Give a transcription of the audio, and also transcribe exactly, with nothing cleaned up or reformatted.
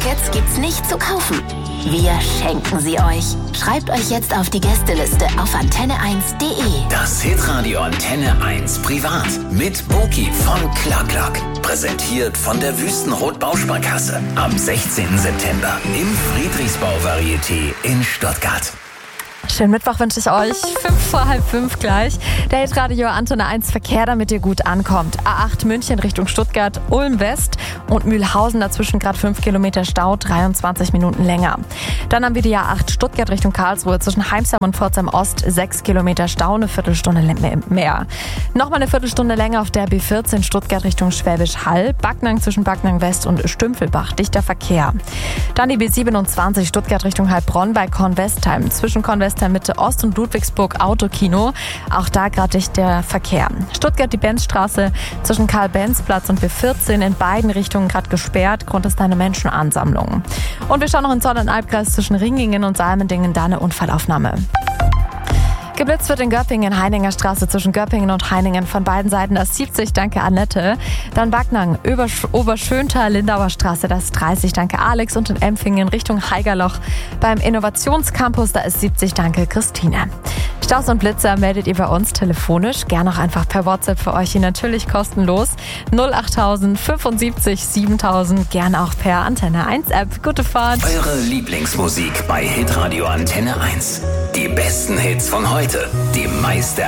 Tickets gibt's nicht zu kaufen. Wir schenken sie euch. Schreibt euch jetzt auf die Gästeliste auf antenne eins punkt de. Das Hitradio Antenne eins Privat mit Boki von Clark. Präsentiert von der Wüstenrot Bausparkasse. Am sechzehnten September im Friedrichsbau-Varieté in Stuttgart. Schönen Mittwoch wünsche ich euch. Fünf vor halb fünf gleich. Der Hitradio Antenne eins Verkehr, damit ihr gut ankommt. A acht München Richtung Stuttgart, Ulm West und Mühlhausen. Dazwischen gerade fünf Kilometer Stau, dreiundzwanzig Minuten länger. Dann haben wir die A acht Stuttgart Richtung Karlsruhe zwischen Heimsheim und Pforzheim Ost. sechs Kilometer Stau, eine Viertelstunde mehr. Nochmal eine Viertelstunde länger auf der B vierzehn Stuttgart Richtung Schwäbisch Hall. Backnang zwischen Backnang West und Stümpfelbach. Dichter Verkehr. Dann die B siebenundzwanzig Stuttgart Richtung Heilbronn bei Kornwestheim. Zwischen Kornwestheim Mitte Ost und Ludwigsburg Autokino. Auch da gerade dicht der Verkehr. Stuttgart die Benzstraße zwischen Karl-Benz-Platz und B vierzehn in beiden Richtungen gerade gesperrt. Grund ist eine Menschenansammlung. Und wir schauen noch in Zollern-Albkreis zwischen Ringingen und Salmendingen, da eine Unfallaufnahme. Geblitzt wird in Göppingen, Heininger Straße zwischen Göppingen und Heiningen von beiden Seiten das siebzig, danke Annette. Dann Backnang, Obersch- Oberschöntal, Lindauer Straße, das dreißig, danke Alex. Und in Empfingen Richtung Haigerloch beim Innovationscampus, da ist siebzig, danke Christine. Staus und Blitzer meldet ihr bei uns telefonisch, gern auch einfach per WhatsApp für euch, hier natürlich kostenlos. null achttausend fünfundsiebzig siebentausend, gern auch per Antenne eins App. Gute Fahrt. Eure Lieblingsmusik bei Hitradio Antenne eins. Die besten Hits von heute, die meiste